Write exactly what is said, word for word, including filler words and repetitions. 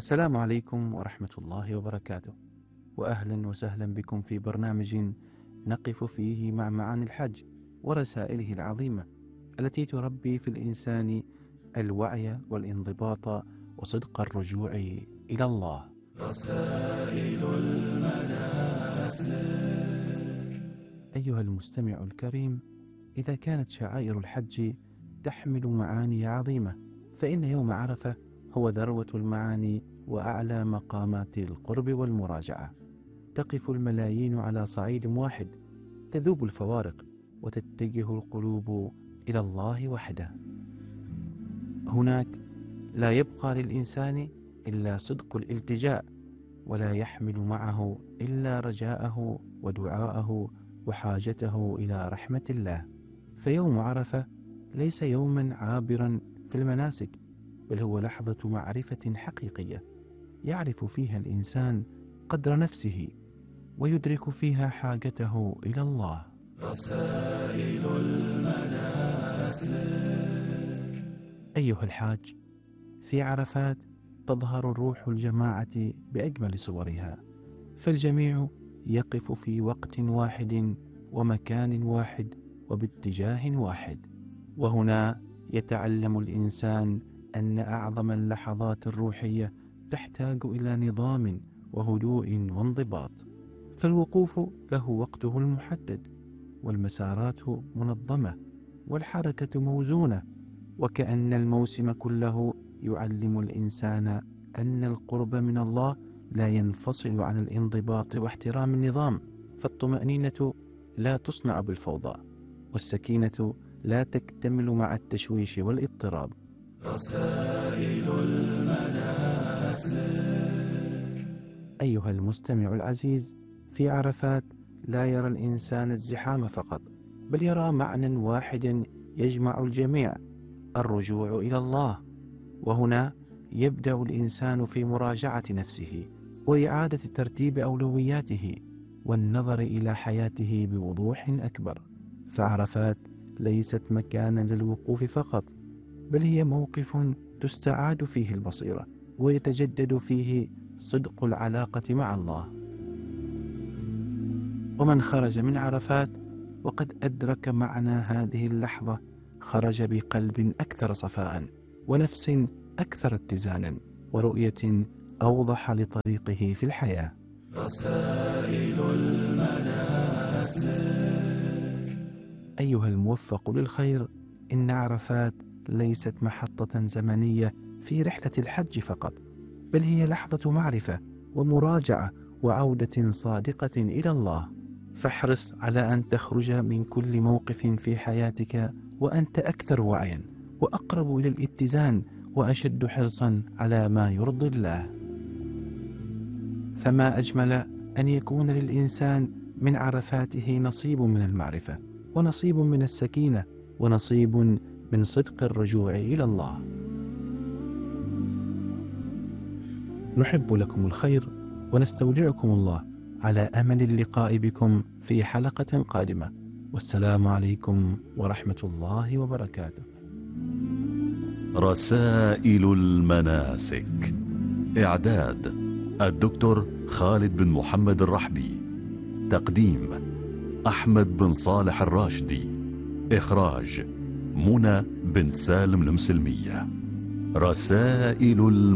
السلام عليكم ورحمة الله وبركاته، وأهلا وسهلا بكم في برنامج نقف فيه مع معاني الحج ورسائله العظيمة التي تربي في الإنسان الوعي والانضباط وصدق الرجوع إلى الله. رسائل المناسك. أيها المستمع الكريم، إذا كانت شعائر الحج تحمل معاني عظيمة، فإن يوم عرفة هو ذروة المعاني وأعلى مقامات القرب والمراجعة. تقف الملايين على صعيد واحد، تذوب الفوارق وتتجه القلوب إلى الله وحده. هناك لا يبقى للإنسان إلا صدق الالتجاء، ولا يحمل معه إلا رجاءه ودعاءه وحاجته إلى رحمة الله. فيوم عرفة ليس يوما عابرا في المناسك، بل هو لحظة معرفة حقيقية يعرف فيها الإنسان قدر نفسه ويدرك فيها حاجته إلى الله. رسائل المناسك. أيها الحاج، في عرفات تظهر روح الجماعة بأجمل صورها، فالجميع يقف في وقت واحد ومكان واحد وباتجاه واحد، وهنا يتعلم الإنسان أن أعظم اللحظات الروحية تحتاج إلى نظام وهدوء وانضباط، فالوقوف له وقته المحدد، والمسارات منظمة، والحركة موزونة، وكأن الموسم كله يعلم الإنسان أن القرب من الله لا ينفصل عن الانضباط واحترام النظام، فالطمأنينة لا تصنع بالفوضى، والسكينة لا تكتمل مع التشويش والاضطراب. رسائل المناسك. أيها المستمع العزيز، في عرفات لا يرى الإنسان الزحام فقط، بل يرى معنى واحد يجمع الجميع: الرجوع إلى الله. وهنا يبدأ الإنسان في مراجعة نفسه وإعادة ترتيب أولوياته والنظر إلى حياته بوضوح أكبر. فعرفات ليست مكانا للوقوف فقط، بل هي موقف تستعاد فيه البصيرة ويتجدد فيه صدق العلاقة مع الله. ومن خرج من عرفات وقد أدرك معنى هذه اللحظة خرج بقلب أكثر صفاء ونفس أكثر اتزانا ورؤية أوضح لطريقه في الحياة. رسائل المناسك. أيها الموفق للخير، إن عرفات ليست محطة زمنية في رحلة الحج فقط، بل هي لحظة معرفة ومراجعة وعودة صادقة إلى الله. فاحرص على أن تخرج من كل موقف في حياتك وأنت أكثر وعيا وأقرب إلى الاتزان وأشد حرصا على ما يرضي الله. فما أجمل أن يكون للإنسان من عرفاته نصيب من المعرفة، ونصيب من السكينة، ونصيب من صدق الرجوع إلى الله. نحب لكم الخير ونستودعكم الله على أمل اللقاء بكم في حلقة قادمة، والسلام عليكم ورحمة الله وبركاته. رسائل المناسك. إعداد الدكتور خالد بن محمد الرحبي. تقديم أحمد بن صالح الراشدي. إخراج منى بن سالم المسلمية. رسائل